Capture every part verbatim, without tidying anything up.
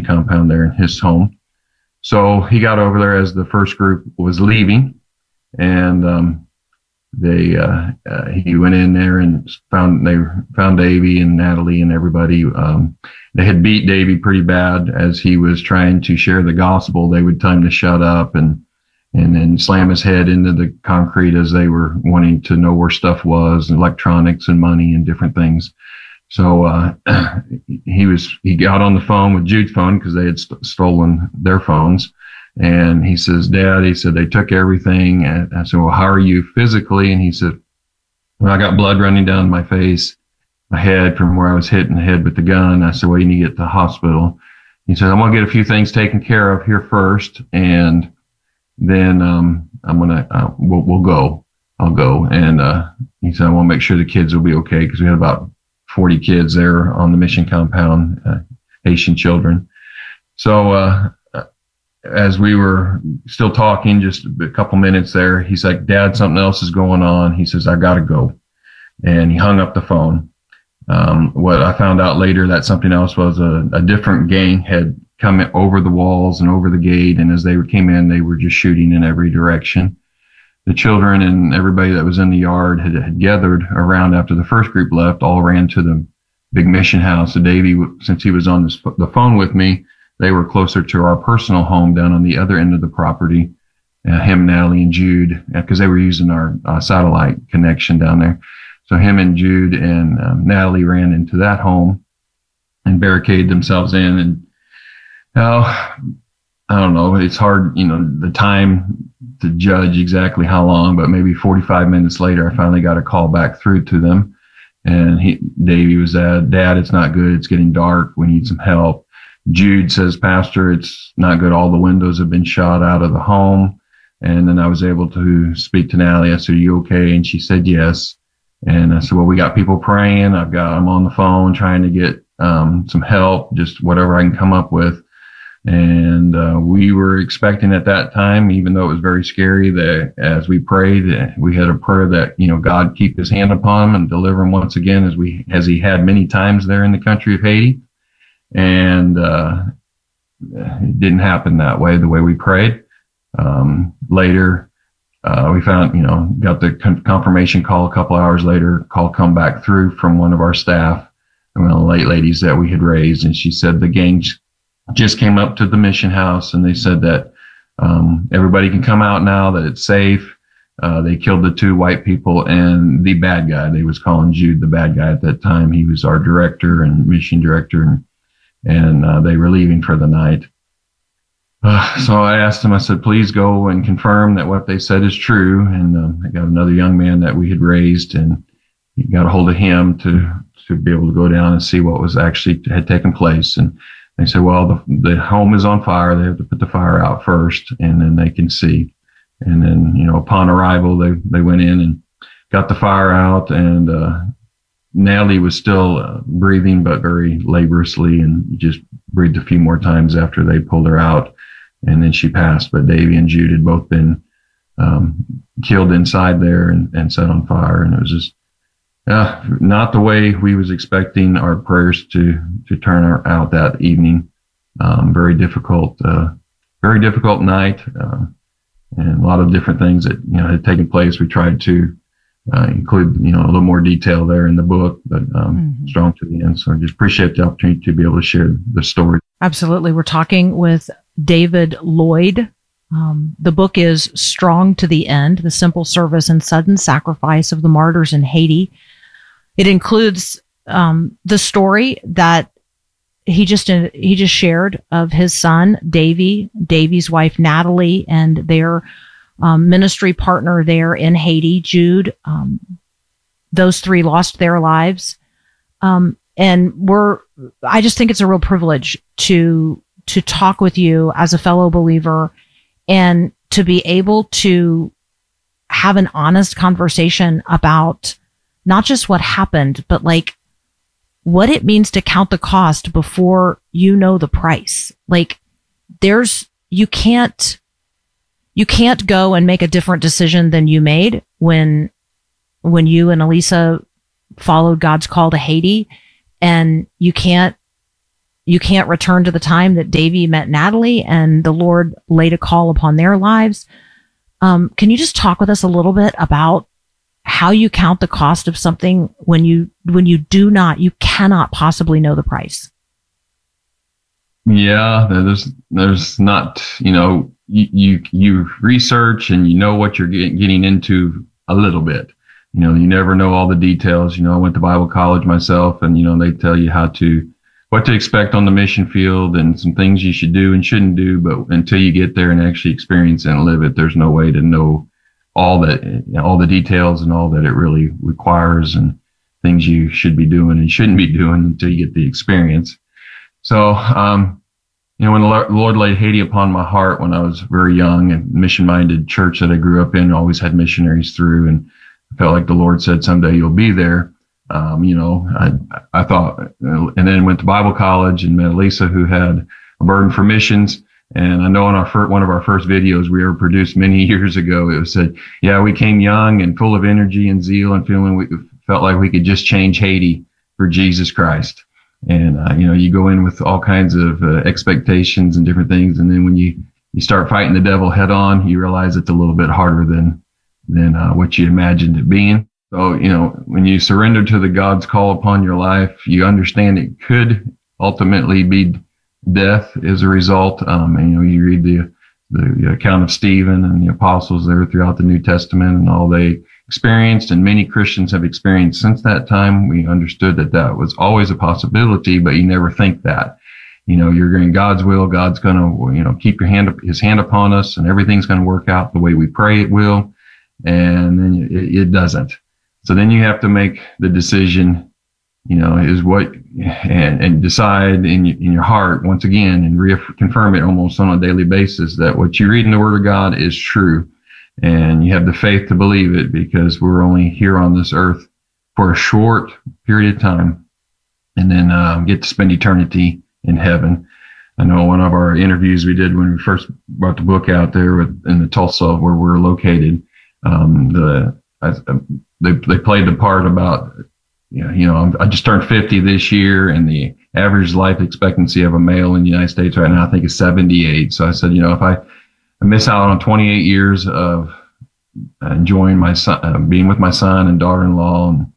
compound there in his home. So he got over there as the first group was leaving, and um, they uh, uh, he went in there and found they found Davy and Natalie and everybody. Um, they had beat Davy pretty bad as he was trying to share the gospel. They would tell him to shut up and and then slam his head into the concrete as they were wanting to know where stuff was, electronics and money and different things. So uh, he was he got on the phone with Jude's phone because they had st- stolen their phones. And he says, Dad, he said, they took everything. And I said, well, how are you physically? And he said, well, I got blood running down my face, my head from where I was hit in the head with the gun. I said, well, you need to get to the hospital. He said, I'm going to get a few things taken care of here first. And then um, I'm going to, uh, we'll, we'll go. I'll go. And uh, he said, I want to make sure the kids will be okay, because we had about forty kids there on the mission compound, uh, Haitian children. So, uh, as we were still talking, just a couple minutes there, he's like, Dad, something else is going on. He says, I got to go. And he hung up the phone. Um, what I found out later, that something else was a, a different gang had come over the walls and over the gate. And as they came in, they were just shooting in every direction. The children and everybody that was in the yard had, had gathered around after the first group left, all ran to the big mission house. So Davey, since he was on this, the phone with me, they were closer to our personal home down on the other end of the property, uh, him, Natalie, and Jude, because they were using our uh, satellite connection down there. So him and Jude and um, Natalie ran into that home and barricaded themselves in. And now, I don't know, it's hard, you know, the time to judge exactly how long, but maybe forty-five minutes later, I finally got a call back through to them. And he, Davey was at, Dad, it's not good. It's getting dark. We need some help. Jude says, Pastor, it's not good. All the windows have been shot out of the home. And then I was able to speak to Natalie. I said, are you okay? And she said, yes. And I said, well, we got people praying. I've got, I'm on the phone trying to get um, some help, just whatever I can come up with. And uh, we were expecting at that time, even though it was very scary, that as we prayed, we had a prayer that, you know, God keep his hand upon him and deliver him once again, as we, as he had many times there in the country of Haiti. And uh, it didn't happen that way, the way we prayed. Um, later, uh, we found, you know, got the con- confirmation call a couple hours later, call come back through from one of our staff, one of the late ladies that we had raised. And she said the gang just came up to the mission house, and they said that um, everybody can come out now, that it's safe. Uh, they killed the two white people and the bad guy. They was calling Jude the bad guy at that time. He was our director and mission director, and and uh, they were leaving for the night. Uh, so I asked him, I said, please go and confirm that what they said is true. And um, I got another young man that we had raised, and he got a hold of him to, to be able to go down and see what was actually had taken place. And they said, well, the, the home is on fire. They have to put the fire out first, and then they can see. And then, you know, upon arrival, they, they went in and got the fire out, and uh, Natalie was still uh, breathing, but very laboriously, and just breathed a few more times after they pulled her out, and then she passed. But Davey and Jude had both been um, killed inside there and, and set on fire, and it was just uh, not the way we was expecting our prayers to to turn out that evening. Um, very difficult, uh, very difficult night, uh, and a lot of different things that you know had taken place. We tried to Uh, include, you know, a little more detail there in the book, but um, mm-hmm. strong to the end. So I just appreciate the opportunity to be able to share the story. Absolutely. We're talking with David Lloyd. Um, the book is Strong to the End, The Simple Service and Sudden Sacrifice of the Martyrs in Haiti. It includes um, the story that he just uh, he just shared of his son, Davey, Davey's wife, Natalie, and their Um, ministry partner there in Haiti, Jude. Um, those three lost their lives. Um, and we're, I just think it's a real privilege to, to talk with you as a fellow believer and to be able to have an honest conversation about not just what happened, but like what it means to count the cost before you know the price. Like there's, you can't, You can't go and make a different decision than you made when, when you and Elisa followed God's call to Haiti, and you can't, You can't return to the time that Davy met Natalie and the Lord laid a call upon their lives. Um, can you just talk with us a little bit about how you count the cost of something when you when you do not, you cannot possibly know the price? Yeah, there's there's not, you know, you you, you research and you know what you're get, getting into a little bit. You know, you never know all the details. You know, I went to Bible college myself, and you know they tell you how to what to expect on the mission field and some things you should do and shouldn't do. But until you get there and actually experience it and live it, there's no way to know all that, you know, all the details and all that it really requires and things you should be doing and shouldn't be doing until you get the experience. So, um, you know, when the Lord laid Haiti upon my heart when I was very young, and mission-minded church that I grew up in always had missionaries through, and I felt like the Lord said, someday you'll be there. Um, you know, I, I thought, and then went to Bible college and met Lisa, who had a burden for missions. And I know in our first, one of our first videos we ever produced many years ago, it was said, yeah, we came young and full of energy and zeal and feeling we felt like we could just change Haiti for Jesus Christ. And, uh, you know, you go in with all kinds of uh, expectations and different things. And then when you, you start fighting the devil head on, you realize it's a little bit harder than, than uh, what you imagined it being. So, you know, when you surrender to the God's call upon your life, you understand it could ultimately be death as a result. Um, and, you know, you read the, the account of Stephen and the apostles there throughout the New Testament and all they experienced, and many Christians have experienced since that time. We understood that that was always a possibility, but you never think that. You know, you're in God's will. God's going to, you know, keep your hand, his hand upon us, and everything's going to work out the way we pray it will. And then it, it doesn't. So then you have to make the decision, you know, is what, and, and decide in, in your heart once again and reconfirm it almost on a daily basis that what you read in the Word of God is true. And you have the faith to believe it, because we're only here on this earth for a short period of time, and then um, get to spend eternity in heaven. I know one of our interviews we did when we first brought the book out there with, in the Tulsa where we're located, um, the I, they they played the part about, you know, you know, I just turned fifty this year, and the average life expectancy of a male in the United States right now, I think, is seventy-eight. So I said, you know, if I, I miss out on twenty-eight years of enjoying my son, uh, being with my son and daughter-in-law, and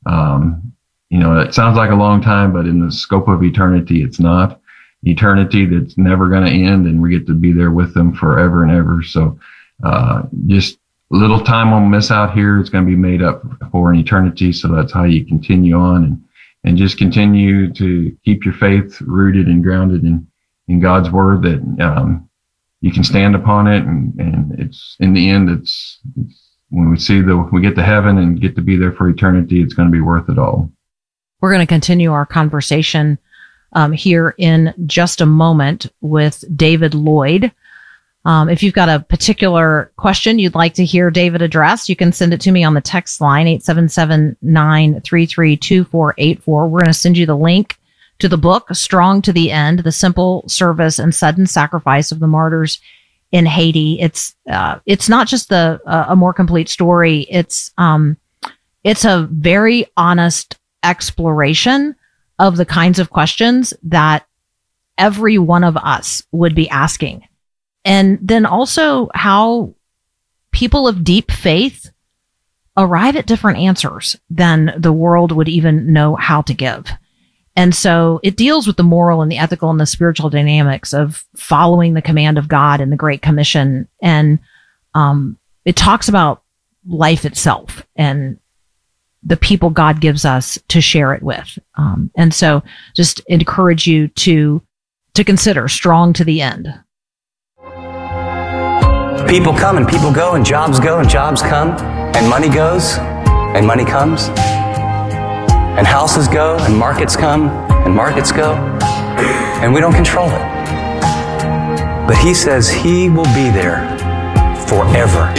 um, you know, it sounds like a long time, but in the scope of eternity, it's not. Eternity that's never going to end, and we get to be there with them forever and ever. So uh, just a little time we'll miss out here, it's going to be made up for in eternity. So that's how you continue on and, and just continue to keep your faith rooted and grounded in, in God's word, that um, you can stand upon it. And, and it's in the end, it's, it's when we see the, we get to heaven and get to be there for eternity, it's going to be worth it all. We're going to continue our conversation um, here in just a moment with David Lloyd. Um, if you've got a particular question you'd like to hear David address, you can send it to me on the text line, eight seven seven, nine three three, two four eight four. We're going to send you the link to the book, Strong to the End, The Simple Service and Sudden Sacrifice of the Martyrs in Haiti. It's uh, it's not just the uh, a more complete story. It's um, it's a very honest exploration of the kinds of questions that every one of us would be asking. And then also how people of deep faith arrive at different answers than the world would even know how to give. And so it deals with the moral and the ethical and the spiritual dynamics of following the command of God and the Great Commission. And um, it talks about life itself and the people God gives us to share it with. Um, and so just encourage you to to consider Strong to the End. People come and people go, and jobs go and jobs come, and money goes and money comes, and houses go and markets come and markets go, and we don't control it. But he says he will be there forever.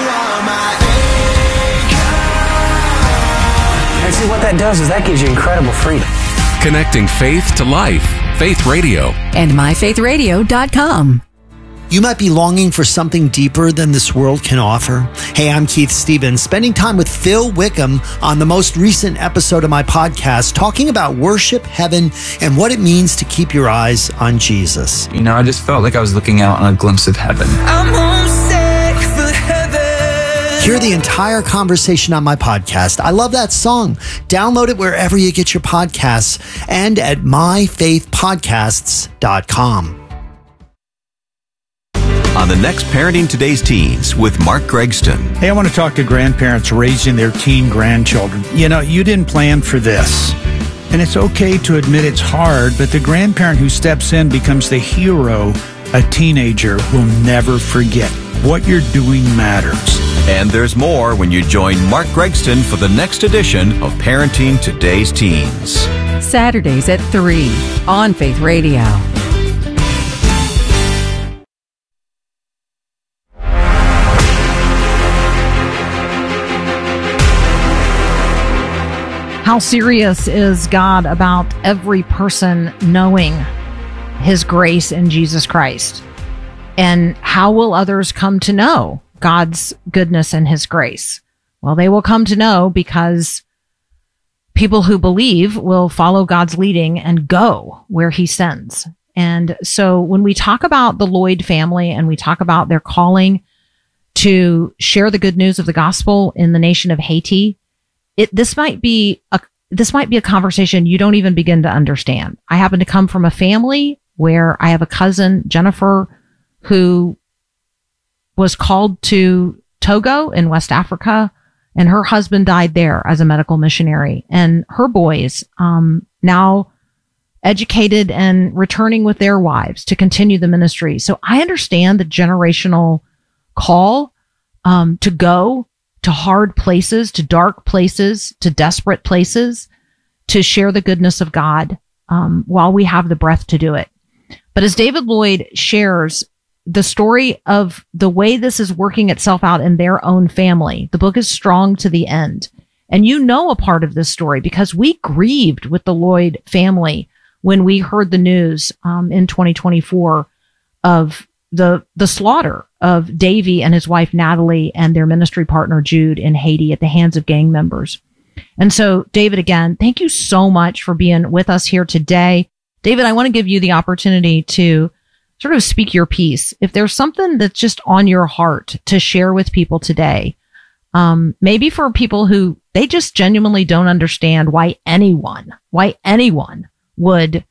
And see, what that does is that gives you incredible freedom. Connecting faith to life. Faith Radio. And my faith radio dot com. You might be longing for something deeper than this world can offer. Hey, I'm Keith Stevens, spending time with Phil Wickham on the most recent episode of my podcast, talking about worship, heaven, and what it means to keep your eyes on Jesus. You know, I just felt like I was looking out on a glimpse of heaven. I'm homesick for heaven. Hear the entire conversation on my podcast. I love that song. Download it wherever you get your podcasts and at my faith podcasts dot com. On the next Parenting Today's Teens with Mark Gregston. Hey, I want to talk to grandparents raising their teen grandchildren. You know, you didn't plan for this. And it's okay to admit it's hard, but the grandparent who steps in becomes the hero a teenager will never forget. What you're doing matters. And there's more when you join Mark Gregston for the next edition of Parenting Today's Teens. Saturdays at three on Faith Radio. How serious is God about every person knowing His grace in Jesus Christ? And how will others come to know God's goodness and His grace? Well, they will come to know because people who believe will follow God's leading and go where He sends. And so when we talk about the Lloyd family and we talk about their calling to share the good news of the gospel in the nation of Haiti, It, this might be a this might be a conversation you don't even begin to understand. I happen to come from a family where I have a cousin, Jennifer, who was called to Togo in West Africa, and her husband died there as a medical missionary. And her boys, um, now educated and returning with their wives to continue the ministry. So I understand the generational call um, to go to hard places, to dark places, to desperate places, to share the goodness of God um, while we have the breath to do it. But as David Lloyd shares the story of the way this is working itself out in their own family, the book is strong to the end. And you know a part of this story because we grieved with the Lloyd family when we heard the news um, in twenty twenty-four of the the slaughter of Davy and his wife Natalie and their ministry partner Jude in Haiti at the hands of gang members. And so, David, again, thank you so much for being with us here today. David, I want to give you the opportunity to sort of speak your piece. If there's something that's just on your heart to share with people today, um, maybe for people who they just genuinely don't understand why anyone, why anyone would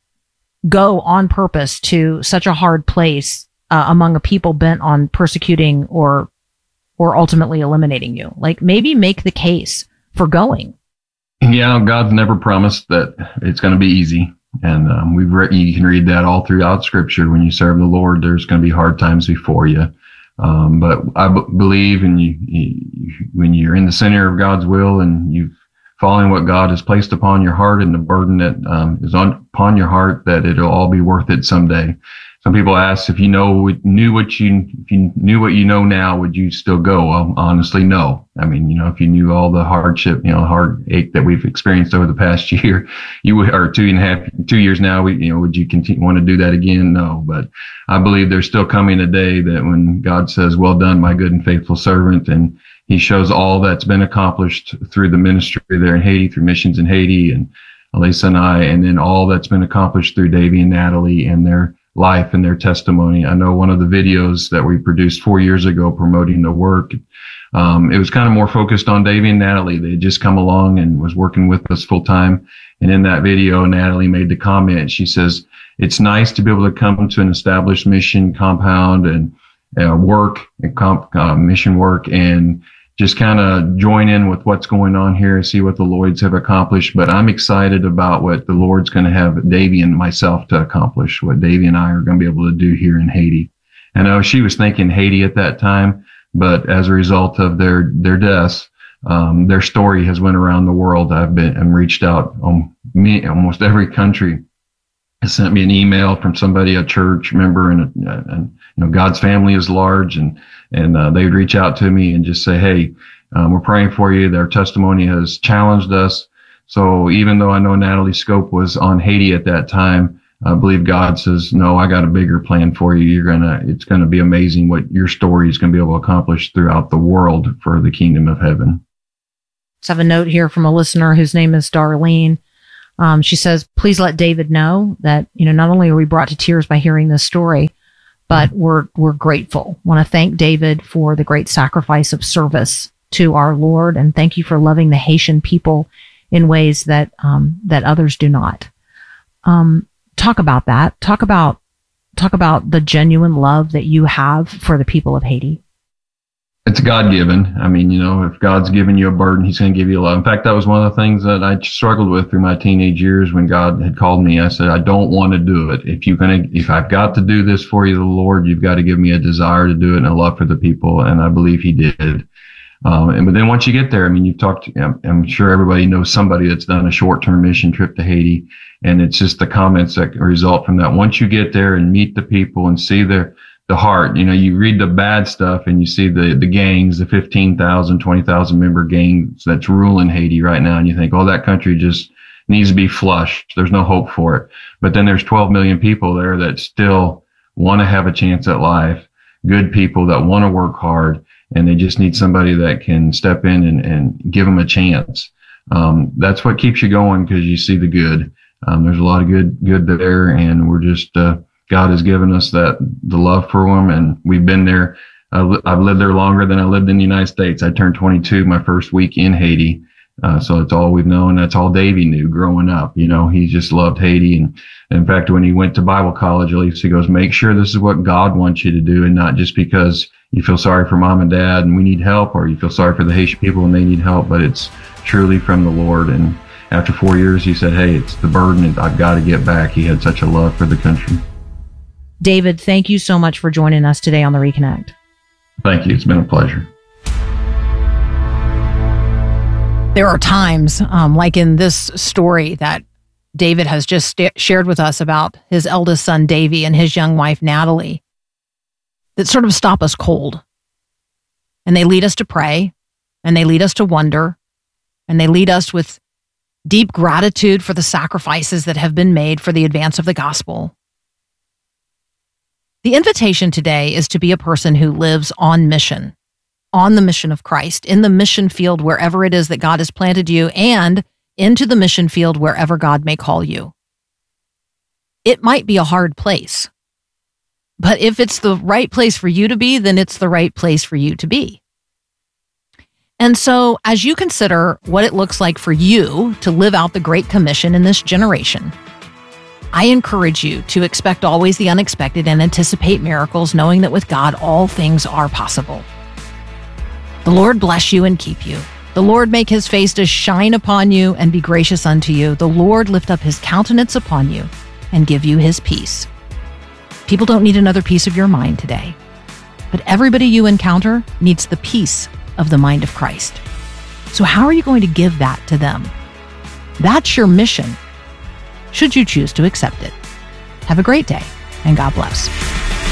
go on purpose to such a hard place Uh, among a people bent on persecuting or or ultimately eliminating you. Like maybe make the case for going. Yeah, God's never promised that it's going to be easy. And um, we've re- you can read that all throughout Scripture. When you serve the Lord, there's going to be hard times before you. Um, but I b- believe in you, you, when you're in the center of God's will and you've following what God has placed upon your heart and the burden that um, is on upon your heart, that it'll all be worth it someday. Some people ask if you know knew what you if you knew what you know now, would you still go? Well, honestly, no. I mean, you know, if you knew all the hardship, you know, heartache that we've experienced over the past year, you would, or two and a half, two years now, we, you know, would you continue want to do that again? No. But I believe there's still coming a day that when God says, "Well done, my good and faithful servant," and He shows all that's been accomplished through the ministry there in Haiti, through missions in Haiti, and Elisa and I, and then all that's been accomplished through Davy and Natalie and their life and their testimony. I know one of the videos that we produced four years ago promoting the work, um, it was kind of more focused on Davy and Natalie. They had just come along and was working with us full time. And in that video, Natalie made the comment. She says, "It's nice to be able to come to an established mission compound and uh, work and comp, uh, mission work and just kind of join in with what's going on here and see what the Lloyds have accomplished. But I'm excited about what the Lord's going to have Davy and myself to accomplish, what Davy and I are going to be able to do here in Haiti." I know she was thinking Haiti at that time, but as a result of their, their deaths, um, their story has went around the world. I've been and reached out on me, almost every country has sent me an email from somebody, a church member, and, and you know, God's family is large, and and uh, they would reach out to me and just say, "Hey, um, we're praying for you." Their testimony has challenged us. So even though I know Natalie's scope was on Haiti at that time, I believe God says, no, I got a bigger plan for you. You're going to, it's going to be amazing what your story is going to be able to accomplish throughout the world for the kingdom of heaven. Let's have a note here from a listener whose name is Darlene. Um, she says, please let David know that, you know, not only are we brought to tears by hearing this story, but we're, we're grateful. Want to thank David for the great sacrifice of service to our Lord. And thank you for loving the Haitian people in ways that, um, that others do not. Um, Talk about that. Talk about talk about the genuine love that you have for the people of Haiti. It's God-given. I mean, you know, if God's given you a burden, he's going to give you love. In fact, that was one of the things that I struggled with through my teenage years when God had called me. I said, I don't want to do it. If you're going to, if I've got to do this for you, the Lord, you've got to give me a desire to do it and a love for the people. And I believe he did. Um, and but then once you get there, I mean, you've talked, I'm, I'm sure everybody knows somebody that's done a short-term mission trip to Haiti. And it's just the comments that result from that. Once you get there and meet the people and see their, the heart, you know, you read the bad stuff and you see the, the gangs, the fifteen thousand, twenty thousand member gangs that's ruling Haiti right now. And you think, oh, that country just needs to be flushed. There's no hope for it. But then there's twelve million people there that still want to have a chance at life. Good people that want to work hard, and they just need somebody that can step in and, and give them a chance. Um, that's what keeps you going, because you see the good. Um, there's a lot of good, good there, and we're just, uh, God has given us that, the love for them, and we've been there. Uh, I've lived there longer than I lived in the United States. I turned twenty-two my first week in Haiti. Uh, so it's all we've known. That's all Davey knew growing up. You know, he just loved Haiti. And in fact, when he went to Bible college, at least he goes, make sure this is what God wants you to do, and not just because you feel sorry for mom and dad and we need help, or you feel sorry for the Haitian people and they need help, but it's truly from the Lord. And after four years, he said, hey, it's the burden, and I've got to get back. He had such a love for the country. David, thank you so much for joining us today on the Reconnect. Thank you. It's been a pleasure. There are times, um, like in this story that David has just st- shared with us about his eldest son, Davey, and his young wife, Natalie, that sort of stop us cold. And they lead us to pray, and they lead us to wonder, and they lead us with deep gratitude for the sacrifices that have been made for the advance of the gospel. The invitation today is to be a person who lives on mission, on the mission of Christ, in the mission field wherever it is that God has planted you, and into the mission field wherever God may call you. It might be a hard place, but if it's the right place for you to be, then it's the right place for you to be. And so, as you consider what it looks like for you to live out the Great Commission in this generation, I encourage you to expect always the unexpected and anticipate miracles, knowing that with God, all things are possible. The Lord bless you and keep you. The Lord make his face to shine upon you and be gracious unto you. The Lord lift up his countenance upon you and give you his peace. People don't need another piece of your mind today, but everybody you encounter needs the peace of the mind of Christ. So how are you going to give that to them? That's your mission, should you choose to accept it. Have a great day, and God bless.